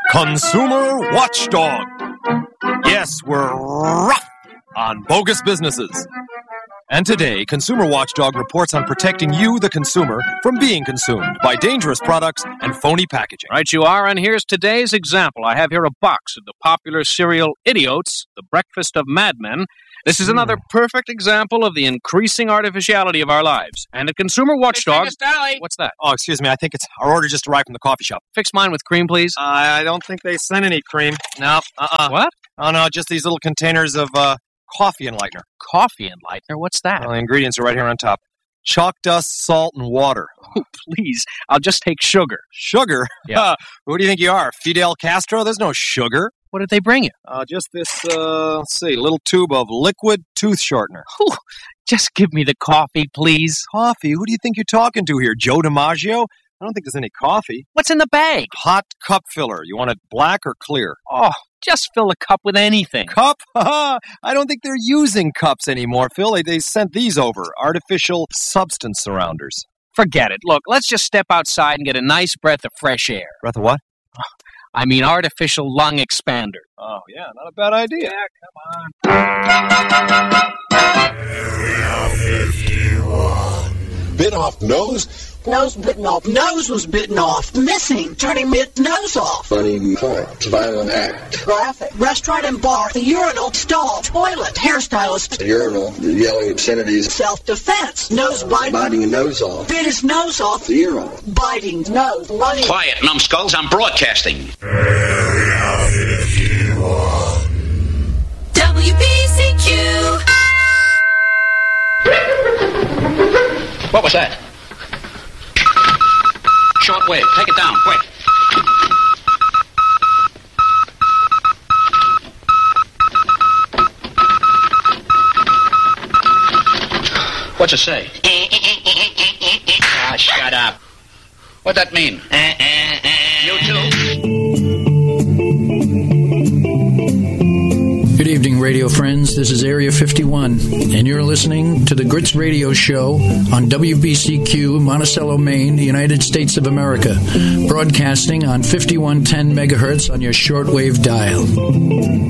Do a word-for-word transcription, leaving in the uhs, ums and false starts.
Consumer Watchdog. Yes, we're rough on bogus businesses. And today, Consumer Watchdog reports on protecting you, the consumer, from being consumed by dangerous products and phony packaging. Right you are, and here's today's example. I have here a box of the popular cereal Idiots, the breakfast of madmen. This is another perfect example of the increasing artificiality of our lives. And at Consumer Watchdog... What's that? Oh, excuse me. I think it's our order just arrived from the coffee shop. Fix mine with cream, please. Uh, I don't think they sent any cream. No. Uh-uh. What? Oh, no, just these little containers of uh, coffee enlightener. Coffee enlightener? What's that? Well, the ingredients are right here on top. Chalk dust, salt, and water. Oh, please. I'll just take sugar. Sugar? Yeah. Who do you think you are, Fidel Castro? There's no sugar. What did they bring you? Uh, just this, uh, let's see, little tube of liquid tooth shortener. Ooh, just give me the coffee, please. Coffee? Who do you think you're talking to here, Joe DiMaggio? I don't think there's any coffee. What's in the bag? Hot cup filler. You want it black or clear? Oh, just fill a cup with anything. Cup? I don't think they're using cups anymore, Phil. They, they sent these over. Artificial substance surrounders. Forget it. Look, let's just step outside and get a nice breath of fresh air. Breath of what? I mean artificial lung expander. Oh, yeah, not a bad idea. Yeah, come on. Area fifty-one. Bit off nose? Nose bitten off. Nose was bitten off. Missing. Turning mid nose off. Funny part. Violent act. Graphic. Restaurant and bar. The urinal. Stall. Toilet. Hairstylist. The urinal. The yelling obscenities. Self-defense. Nose biting. Biting a nose off. Bit his nose off. The urinal. Biting. Nose. Money. Quiet, numbskulls. I'm broadcasting. Area fifty-one. W B C Q. What was that? Short wave. Take it down, quick. What's it say? Ah, shut up. What'd that mean? You too? Good evening, radio friends. This is Area fifty-one, and you're listening to the Grits Radio Show on W B C Q, Monticello, Maine, the United States of America, broadcasting on fifty-one ten megahertz on your shortwave dial.